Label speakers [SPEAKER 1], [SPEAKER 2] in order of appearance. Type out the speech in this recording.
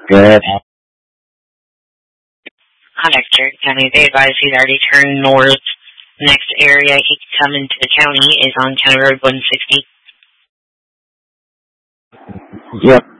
[SPEAKER 1] Good.
[SPEAKER 2] Hector County, they advise he's already turned north. Next area he can come into the county is on County Road 160.
[SPEAKER 1] Yep.